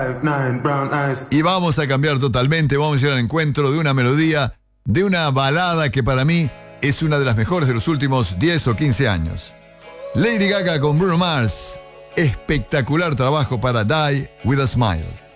Y vamos a cambiar totalmente, vamos a ir al encuentro de una melodía, de una balada que para mí es una de las mejores de los últimos 10 o 15 años. Lady Gaga con Bruno Mars. Espectacular trabajo para Die With a Smile.